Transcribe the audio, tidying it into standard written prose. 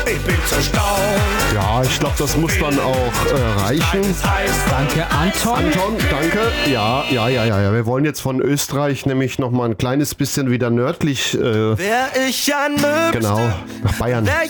Ich bin zerstaunt. Ja, ich glaube, das muss dann auch reichen. Danke, Anton. Anton, danke. Ja. Wir wollen jetzt von Österreich nämlich noch mal ein kleines bisschen wieder nördlich. Wär ich ein Möbel, Genau, nach Bayern. wär